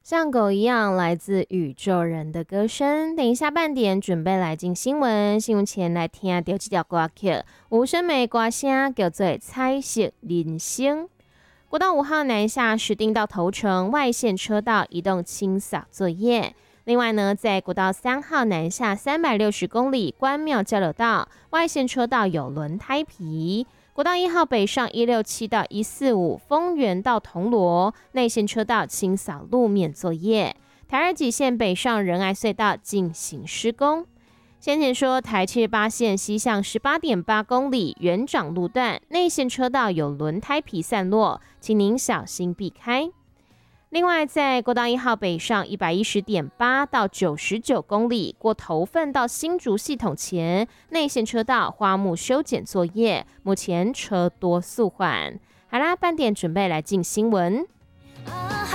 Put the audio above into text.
像狗一样来自宇宙人的歌声。等一下半点准备来进新闻，新闻前来听到这条歌曲，吴声梅歌声叫做《彩色人生》。国道5号南下石碇到头城外线车道移动清扫作业。另外呢，在国道3号南下360公里关庙交流道外线车道有轮胎皮。国道1号北上167到145丰原到铜锣内线车道清扫路面作业。台2几线北上仁爱隧道进行施工。先前说台78线西向18.8公里原长路段内线车道有轮胎皮散落，请您小心避开。另外，在国道1号北上110.8到99公里过头份到新竹系统前内线车道花木修剪作业，目前车多速缓。好啦，半点准备来进新闻。